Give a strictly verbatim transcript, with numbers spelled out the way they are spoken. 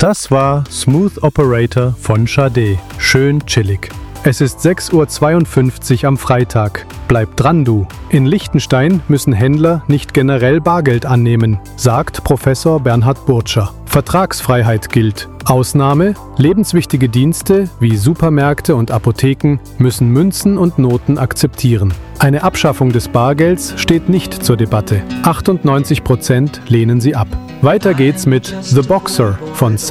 Das war Smooth Operator von Sade. Schön chillig. Es ist sechs Uhr zweiundfünfzig am Freitag. Bleib dran, du! In Liechtenstein müssen Händler nicht generell Bargeld annehmen, sagt Professor Bernhard Burtscher. Vertragsfreiheit gilt. Ausnahme: lebenswichtige Dienste wie Supermärkte und Apotheken müssen Münzen und Noten akzeptieren. Eine Abschaffung des Bargelds steht nicht zur Debatte. achtundneunzig Prozent lehnen sie ab. Weiter geht's mit The Boxer von